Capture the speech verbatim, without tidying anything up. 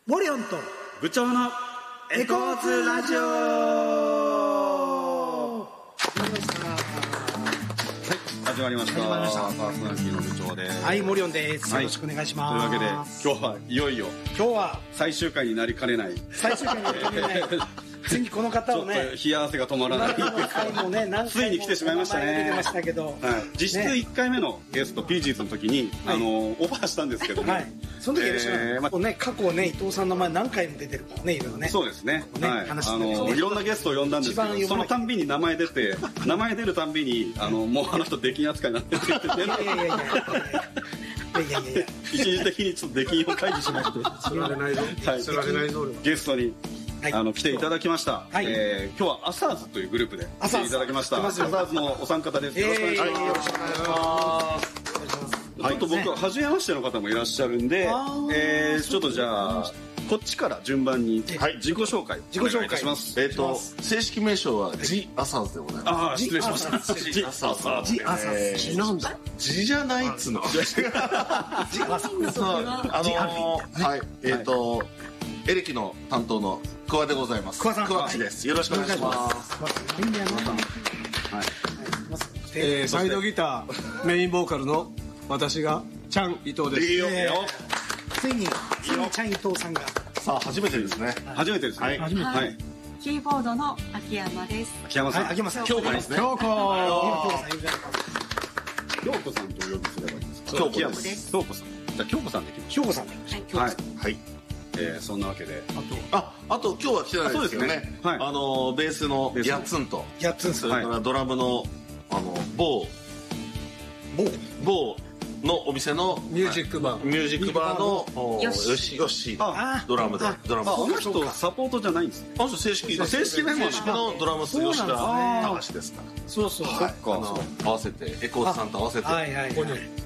モリオンと部長のエコーズラジオ。始まりました。 始まりました。 パーソナリティの部長です。 はい、モリオンです。よろしくお願いします。 というわけで今日はいよいよ今日は最終回になりかねない最終回になりかねないついにこの方をね、 ちょっと冷や汗が止まらない回もね、何回もついに来てしまいましたね。 名前が出てましたけど、はい、 実質いっかいめのゲスト、ね、ピージーズの時に、はい、あのオファーしたんですけどね、はい、 その時よろしく、えーまあね、過去ね伊藤さんの前何回も出てるからね、いろいろね。 そうですね、 ね、 はい、 話あのいろんなゲストを呼んだんですけど、そのたんびに名前出て名前出るたんびにあのもうあの人出禁扱いになってって言ってね。いやいやいやいやいやいやいや一時的にちょっと出禁を回避しましてそれはないぞ、はい、それはないぞ。 ゲストにはい、あの来ていただきました、はい、えー、今日はアサーズというグループで来ていただきました。アサーズのお三方です。よろしくお願いします。よろしくお願いします。ちょっと僕は初めましての方もいらっしゃるんで、えー、ちょっとじゃあこっちから順番に自己紹介お願いいたします。 えっと正式名称はジ・アサーズでございます。 ああ、失礼しました。 ジ・アサーズ。 ジ・アサーズ。 ジなんだ。ジじゃないっつうの。ジ・アサーズ。あのはい、えっとエレキの担当のクワでございます。 クワさん、 クワッチです。よろしくお願いします。 えー、サイドギターメインボーカルの私がチャン伊藤です。 いいよ、いいよ。 ついについにチャン伊藤さんがさあ初めてですね。 初めてですね。 はい。初めて。 はい。キーボードの秋山です。 秋山さん。 秋山さん。 京子ですね。 京子。 京子さんとお呼びすればいいですか。 京子です。 京子さん。じゃあ京子さんでいきましょう。 京子さんで。 はい。はい。えー、そんなわけで、 あとああと今日は来てないですけどね、はい、あのベースのやっつんとやっつん、 それからドラムのあの某某某のお店のミュージックバーミュージックバーのよしよしドラムでドラム。 あの人サポートじゃないんですね。 あの人正式正式メンバー正式のドラムス吉田隆ですから。 そうそう。 そっか。 合わせてエコーズさんと合わせてはいはい。